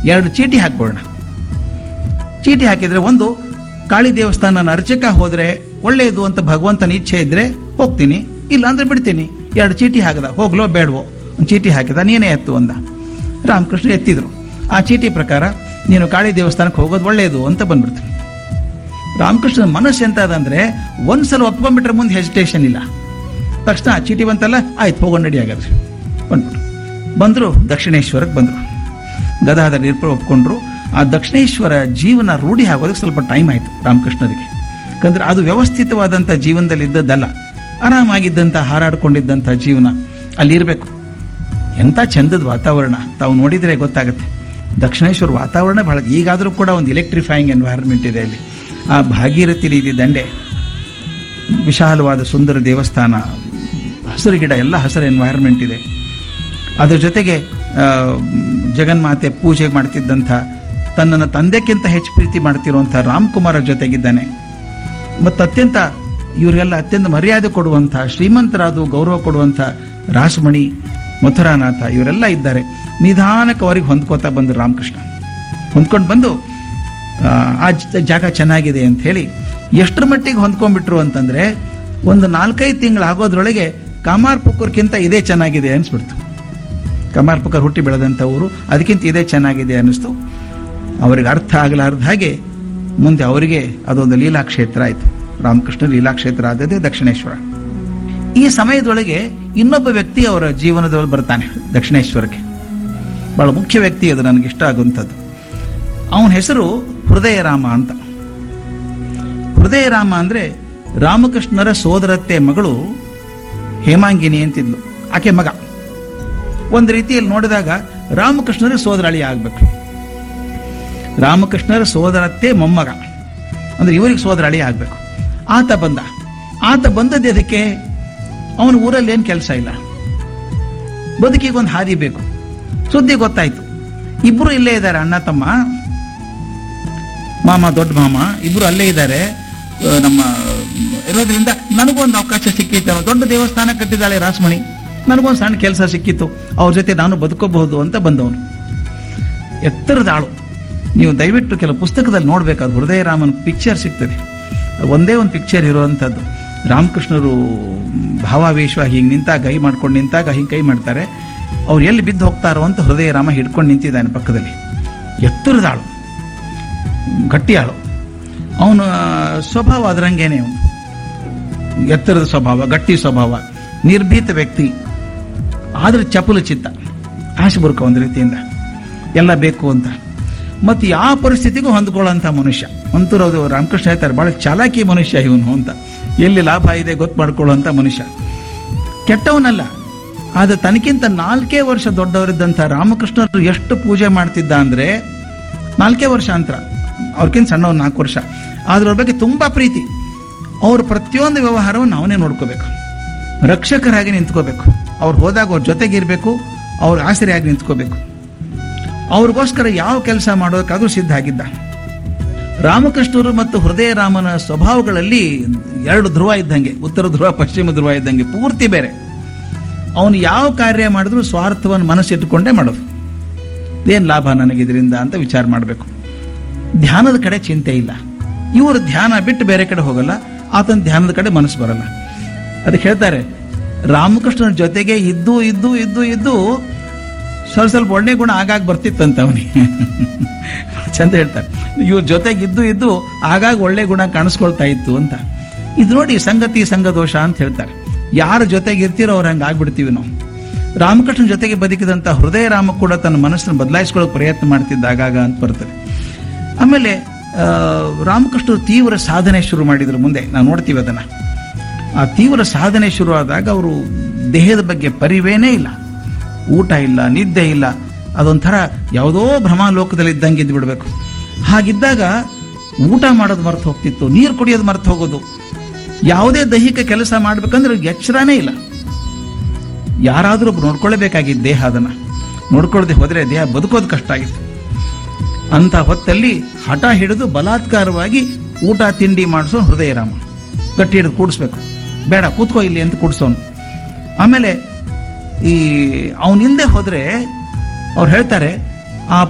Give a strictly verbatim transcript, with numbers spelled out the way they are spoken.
ಎರಡು ಚೀಟಿ ಹಾಕ್ಬೋಣ. ಚೀಟಿ ಹಾಕಿದ್ರೆ ಒಂದು ಕಾಳಿ ದೇವಸ್ಥಾನ ಅರ್ಚಕ ಹೋದ್ರೆ ಒಳ್ಳೆಯದು ಅಂತ ಭಗವಂತನ ಇಚ್ಛೆ ಇದ್ರೆ ಹೋಗ್ತೀನಿ, ಇಲ್ಲ ಅಂದ್ರೆ ಬಿಡ್ತೀನಿ. ಎರಡು ಚೀಟಿ ಹಾಕದ, ಹೋಗ್ಲೋ ಬೇಡವೋ, ಒಂದು ಚೀಟಿ ಹಾಕಿದ, ನೀನೇ ಎತ್ತು ಅಂದ. ರಾಮಕೃಷ್ಣ ಎತ್ತಿದ್ರು. ಆ ಚೀಟಿ ಪ್ರಕಾರ ನೀನು ಕಾಳಿ ದೇವಸ್ಥಾನಕ್ಕೆ ಹೋಗೋದು ಒಳ್ಳೆಯದು ಅಂತ ಬಂದ್ಬಿಡ್ತೀನಿ. ರಾಮಕೃಷ್ಣನ ಮನಸ್ಸು ಎಂತ ಅದಂದ್ರೆ ಒಂದ್ಸಲ ಒಪ್ಕೊಂಡ್ಬಿಟ್ರೆ ಮುಂದೆ ಹೆಸಿಟೇಷನ್ ಇಲ್ಲ. ತಕ್ಷಣ ಆ ಚೀಟಿ ಬಂತಲ್ಲ, ಆಯ್ತು ಹೋಗೋಣ ನಡಿ ಹಾಗಾದ್ರೆ ಬಂದ್ಬಿಟ್ರು. ಬಂದ್ರು ದಕ್ಷಿಣೇಶ್ವರಕ್ಕೆ ಬಂದ್ರು. ಗದಾಧರ ನಿರ್ಪರ ಒಪ್ಕೊಂಡ್ರು. ಆ ದಕ್ಷಿಣೇಶ್ವರ ಜೀವನ ರೂಢಿ ಆಗೋದಕ್ಕೆ ಸ್ವಲ್ಪ ಟೈಮ್ ಆಯ್ತು ರಾಮಕೃಷ್ಣರಿಗೆ. ಯಾಕಂದ್ರೆ ಅದು ವ್ಯವಸ್ಥಿತವಾದಂಥ ಜೀವನದಲ್ಲಿ ಇದ್ದದ್ದಲ್ಲ, ಆರಾಮಾಗಿದ್ದಂಥ ಹಾರಾಡ್ಕೊಂಡಿದ್ದಂಥ ಜೀವನ ಅಲ್ಲಿ ಇರಬೇಕು. ಎಂಥ ಚಂದದ ವಾತಾವರಣ, ತಾವು ನೋಡಿದರೆ ಗೊತ್ತಾಗುತ್ತೆ. ದಕ್ಷಿಣೇಶ್ವರ ವಾತಾವರಣ ಬಹಳ, ಈಗಾದರೂ ಕೂಡ ಒಂದು ಎಲೆಕ್ಟ್ರಿಫೈಯಿಂಗ್ ಎನ್ವೈರನ್ಮೆಂಟ್ ಇದೆ ಅಲ್ಲಿ. ಆ ಭಾಗೀರಥಿ ರೀತಿ ದಂಡೆ, ವಿಶಾಲವಾದ ಸುಂದರ ದೇವಸ್ಥಾನ, ಹಸಿರು ಗಿಡ, ಎಲ್ಲ ಹಸಿರು ಎನ್ವೈರನ್ಮೆಂಟ್ ಇದೆ. ಅದರ ಜೊತೆಗೆ ಜಗನ್ಮಾತೆ ಪೂಜೆ ಮಾಡ್ತಿದ್ದಂಥ, ತನ್ನನ್ನು ತಂದೆಕ್ಕಿಂತ ಹೆಚ್ಚು ಪ್ರೀತಿ ಮಾಡ್ತಿರುವಂಥ ರಾಮ್ಕುಮಾರ ಜೊತೆಗಿದ್ದಾನೆ. ಮತ್ತು ಅತ್ಯಂತ ಇವರಿಗೆಲ್ಲ ಅತ್ಯಂತ ಮರ್ಯಾದೆ ಕೊಡುವಂಥ, ಶ್ರೀಮಂತರಾದು ಗೌರವ ಕೊಡುವಂಥ ರಾಸಮಣಿ, ಮಥುರಾನಾಥ ಇವರೆಲ್ಲ ಇದ್ದಾರೆ. ನಿಧಾನಕ್ಕೆ ಅವರಿಗೆ ಹೊಂದ್ಕೋತಾ ಬಂದರು ರಾಮಕೃಷ್ಣ. ಹೊಂದ್ಕೊಂಡು ಬಂದು ಆ ಜಾಗ ಚೆನ್ನಾಗಿದೆ ಅಂತ ಹೇಳಿ ಎಷ್ಟರ ಮಟ್ಟಿಗೆ ಹೊಂದ್ಕೊಂಡ್ಬಿಟ್ರು ಅಂತಂದ್ರೆ, ಒಂದು ನಾಲ್ಕೈದು ತಿಂಗಳು ಆಗೋದ್ರೊಳಗೆ ಕಾಮಾರ್ಪುಕ್ಕರ್ಕಿಂತ ಇದೇ ಚೆನ್ನಾಗಿದೆ ಅನಿಸ್ಬಿಡ್ತು. ಕಾಮಾರ್ಪುಕ್ಕರ್ ಹುಟ್ಟಿ ಬೆಳೆದಂಥ ಊರು, ಅದಕ್ಕಿಂತ ಇದೇ ಚೆನ್ನಾಗಿದೆ ಅನ್ನಿಸ್ತು. ಅವರಿಗೆ ಅರ್ಥ ಆಗಲಾರ್ದ ಹಾಗೆ ಮುಂದೆ ಅವರಿಗೆ ಅದೊಂದು ಲೀಲಾಕ್ಷೇತ್ರ ಆಯಿತು. ರಾಮಕೃಷ್ಣ ಲೀಲಾಕ್ಷೇತ್ರ ಆದದೇ ದಕ್ಷಿಣೇಶ್ವರ. ಈ ಸಮಯದೊಳಗೆ ಇನ್ನೊಬ್ಬ ವ್ಯಕ್ತಿ ಅವರ ಜೀವನದೊಳಗೆ ಬರ್ತಾನೆ ದಕ್ಷಿಣೇಶ್ವರಕ್ಕೆ. ಬಹಳ ಮುಖ್ಯ ವ್ಯಕ್ತಿ ಅದು, ನನಗೆ ಇಷ್ಟ ಆಗುವಂಥದ್ದು. ಅವನ ಹೆಸರು ಹೃದಯರಾಮ ಅಂತ. ಹೃದಯರಾಮ ಅಂದ್ರೆ ರಾಮಕೃಷ್ಣರ ಸೋದರತ್ತೆ ಮಗಳು ಹೇಮಾಂಗಿನಿ ಅಂತಿದ್ಲು, ಆಕೆ ಮಗ. ಒಂದು ರೀತಿಯಲ್ಲಿ ನೋಡಿದಾಗ ರಾಮಕೃಷ್ಣರ ಸೋದರಳಿ ಆಗ್ಬೇಕು. ರಾಮಕೃಷ್ಣರ ಸೋದರತ್ತೆ ಮೊಮ್ಮಗ ಅಂದ್ರೆ ಇವರಿಗೆ ಸೋದರಳಿ ಆಗ್ಬೇಕು. ಆತ ಬಂದ. ಆತ ಬಂದದ್ದು ಅದಕ್ಕೆ, ಅವನ ಊರಲ್ಲಿ ಏನು ಕೆಲಸ ಇಲ್ಲ, ಬದುಕಿಗೆ ಒಂದು ಹಾದಿ ಬೇಕು. ಸುದ್ದಿ ಗೊತ್ತಾಯ್ತು, ಇಬ್ರು ಇಲ್ಲೇ ಇದ್ದಾರೆ, ಅಣ್ಣ ತಮ್ಮ, ಮಾಮ ದೊಡ್ಡ ಮಾಮ ಇಬ್ರು ಅಲ್ಲೇ ಇದ್ದಾರೆ. ನಮ್ಮ ಇರೋದ್ರಿಂದ ನನಗೊಂದು ಅವಕಾಶ ಸಿಕ್ಕಿತ್ತು. ದೊಡ್ಡ ದೇವಸ್ಥಾನ ಕಟ್ಟಿದ್ದಾಳೆ ರಾಸಮಣಿ, ನನಗೊಂದು ಸಣ್ಣ ಕೆಲಸ ಸಿಕ್ಕಿತ್ತು, ಅವ್ರ ಜೊತೆ ನಾನು ಬದುಕೋಬಹುದು ಅಂತ ಬಂದವನು. ಎತ್ತರದ ಆಳು. ನೀವು ದಯವಿಟ್ಟು ಕೆಲವು ಪುಸ್ತಕದಲ್ಲಿ ನೋಡ್ಬೇಕಾದ್ರು ಹೃದಯರಾಮನ ಪಿಕ್ಚರ್ ಸಿಗ್ತದೆ. ಒಂದೇ ಒಂದು ಪಿಕ್ಚರ್ ಇರುವಂಥದ್ದು. ರಾಮಕೃಷ್ಣರು ಭಾವಾವೇಶವಾಗಿ ಹಿಂಗೆ ನಿಂತಾಗ, ಕೈ ಮಾಡ್ಕೊಂಡು ನಿಂತಾಗ ಹಿಂಗೆ ಕೈ ಮಾಡ್ತಾರೆ. ಅವ್ರು ಎಲ್ಲಿ ಬಿದ್ದು ಹೋಗ್ತಾರೋ ಅಂತ ಹೃದಯರಾಮ ಹಿಡ್ಕೊಂಡು ನಿಂತಿದ್ದಾನೆ ಪಕ್ಕದಲ್ಲಿ. ಎತ್ತರದ ಆಳು, ಗಟ್ಟಿ ಆಳು. ಅವನ ಸ್ವಭಾವ ಅದರಂಗೇನೆ, ಅವನು ಎತ್ತರದ ಸ್ವಭಾವ, ಗಟ್ಟಿ ಸ್ವಭಾವ, ನಿರ್ಭೀತ ವ್ಯಕ್ತಿ, ಆದ್ರೆ ಚಪಲ ಚಿತ್ತ, ಆಶಬುರ್ಕ ಒಂದು ರೀತಿಯಿಂದ, ಎಲ್ಲ ಬೇಕು ಅಂತ. ಮತ್ತು ಯಾವ ಪರಿಸ್ಥಿತಿಗೂ ಹೊಂದ್ಕೊಳ್ಳೋಂಥ ಮನುಷ್ಯ. ಅಂತೂ ಅದು ರಾಮಕೃಷ್ಣ ಹೇಳ್ತಾರೆ, ಬಹಳ ಚಾಲಾಕಿ ಮನುಷ್ಯ ಇವನು ಅಂತ. ಎಲ್ಲಿ ಲಾಭ ಇದೆ ಗೊತ್ತು ಮಾಡ್ಕೊಳ್ಳುವಂಥ ಮನುಷ್ಯ. ಕೆಟ್ಟವನಲ್ಲ, ಆದರೆ ತನಗಿಂತ ನಾಲ್ಕೇ ವರ್ಷ ದೊಡ್ಡವರಿದ್ದಂಥ ರಾಮಕೃಷ್ಣರು ಎಷ್ಟು ಪೂಜೆ ಮಾಡ್ತಿದ್ದ ಅಂದ್ರೆ, ನಾಲ್ಕೇ ವರ್ಷ ಅಂತರ, ಅವ್ರಿಗಿಂತ ಸಣ್ಣವ್ರು ನಾಲ್ಕು ವರ್ಷ, ಆದ್ರೆ ಅವ್ರ ಬಗ್ಗೆ ತುಂಬಾ ಪ್ರೀತಿ. ಅವ್ರ ಪ್ರತಿಯೊಂದು ವ್ಯವಹಾರವನ್ನು ಅವನೇ ನೋಡ್ಕೋಬೇಕು, ರಕ್ಷಕರಾಗಿ ನಿಂತ್ಕೋಬೇಕು. ಅವ್ರು ಹೋದಾಗ ಅವ್ರ ಜೊತೆಗಿರ್ಬೇಕು, ಅವ್ರ ಆಸರೆಯಾಗಿ ನಿಂತ್ಕೋಬೇಕು. ಅವ್ರಿಗೋಸ್ಕರ ಯಾವ ಕೆಲಸ ಮಾಡೋದಕ್ಕಾದ್ರೂ ಸಿದ್ಧ ಆಗಿದ್ದ. ರಾಮಕೃಷ್ಣರು ಮತ್ತು ಹೃದಯರಾಮನ ಸ್ವಭಾವಗಳಲ್ಲಿ ಎರಡು ಧ್ರುವ ಇದ್ದಂಗೆ, ಉತ್ತರ ಧ್ರುವ ಪಶ್ಚಿಮ ಧ್ರುವ ಇದ್ದಂಗೆ, ಪೂರ್ತಿ ಬೇರೆ. ಅವನು ಯಾವ ಕಾರ್ಯ ಮಾಡಿದ್ರು ಸ್ವಾರ್ಥವನ್ನು ಮನಸ್ಸಿಟ್ಟುಕೊಂಡೇ ಮಾಡೋದು. ಏನ್ ಲಾಭ ನನಗಿದ್ರಿಂದ ಅಂತ ವಿಚಾರ ಮಾಡಬೇಕು. ಧ್ಯಾನದ ಕಡೆ ಚಿಂತೆ ಇಲ್ಲ. ಇವರು ಧ್ಯಾನ ಬಿಟ್ಟು ಬೇರೆ ಕಡೆ ಹೋಗಲ್ಲ, ಆತನ ಧ್ಯಾನದ ಕಡೆ ಮನಸ್ಸು ಬರಲ್ಲ. ಅದಕ್ಕೆ ಹೇಳ್ತಾರೆ, ರಾಮಕೃಷ್ಣನ ಜೊತೆಗೆ ಇದ್ದು ಇದ್ದು ಇದ್ದು ಇದ್ದು ಸ್ವಲ್ಪ ಸ್ವಲ್ಪ ಒಳ್ಳೆ ಗುಣ ಆಗಾಗ ಬರ್ತಿತ್ತಂತ ಅವನಿಗೆ. ಚಂದ ಹೇಳ್ತಾರೆ, ಇವ್ರ ಜೊತೆಗಿದ್ದು ಇದ್ದು ಆಗಾಗ ಒಳ್ಳೆ ಗುಣ ಕಾಣಿಸ್ಕೊಳ್ತಾ ಇತ್ತು ಅಂತ. ಇದು ನೋಡಿ ಸಂಗತಿ ಸಂಘದೋಷ ಅಂತ ಹೇಳ್ತಾರೆ. ಯಾರ ಜೊತೆಗೆ ಇರ್ತೀರೋ ಅವ್ರು ಹಂಗೆ ಆಗ್ಬಿಡ್ತೀವಿ ನಾವು. ರಾಮಕೃಷ್ಣನ ಜೊತೆಗೆ ಬದುಕಿದಂಥ ಹೃದಯರಾಮ ಕೂಡ ತನ್ನ ಮನಸ್ಸನ್ನು ಬದಲಾಯಿಸ್ಕೊಳ್ಳೋಕೆ ಪ್ರಯತ್ನ ಮಾಡ್ತಿದ್ದ ಆಗಾಗ ಅಂತ ಬರ್ತದೆ. ಆಮೇಲೆ ರಾಮಕೃಷ್ಣರು ತೀವ್ರ ಸಾಧನೆ ಶುರು ಮಾಡಿದ್ರು. ಮುಂದೆ ನಾವು ನೋಡ್ತೀವಿ ಅದನ್ನ. ಆ ತೀವ್ರ ಸಾಧನೆ ಶುರು ಆದಾಗ ಅವರು ದೇಹದ ಬಗ್ಗೆ ಪರಿವೇನೇ ಇಲ್ಲ, ಊಟ ಇಲ್ಲ, ನಿದ್ದೆ ಇಲ್ಲ, ಅದೊಂಥರ ಯಾವುದೋ ಭ್ರಮಾಲೋಕದಲ್ಲಿ ಇದ್ದಂಗೆ ಇದ್ದು ಬಿಡಬೇಕು. ಹಾಗಿದ್ದಾಗ ಊಟ ಮಾಡೋದು ಮರೆತು ಹೋಗ್ತಿತ್ತು, ನೀರು ಕುಡಿಯೋದು ಮರೆತು ಹೋಗೋದು, ಯಾವುದೇ ದೈಹಿಕ ಕೆಲಸ ಮಾಡ್ಬೇಕಂದ್ರೆ ಎಚ್ಚರನೇ ಇಲ್ಲ. ಯಾರಾದರೂ ಒಬ್ರು ನೋಡ್ಕೊಳ್ಳೇಬೇಕಾಗಿತ್ತು ದೇಹ, ಅದನ್ನ ನೋಡ್ಕೊಳ್ಳದೆ ಹೋದ್ರೆ ದೇಹ ಬದುಕೋದು ಕಷ್ಟ ಆಗಿತ್ತು. ಅಂತ ಹೊತ್ತಲ್ಲಿ ಹಠ ಹಿಡಿದು ಬಲಾತ್ಕಾರವಾಗಿ ಊಟ ತಿಂಡಿ ಮಾಡಿಸೋ ಹೃದಯರಾಮ. ಗಟ್ಟಿ ಹಿಡಿದು ಕೂಡಿಸ್ಬೇಕು, ಬೇಡ ಕೂತ್ಕೋ ಇಲ್ಲಿ ಅಂತ ಕೂಡಿಸೋನು. ಆಮೇಲೆ ಈ ಅವನ ಹಿಂದೆ ಹೋದ್ರೆ ಅವ್ರು ಹೇಳ್ತಾರೆ,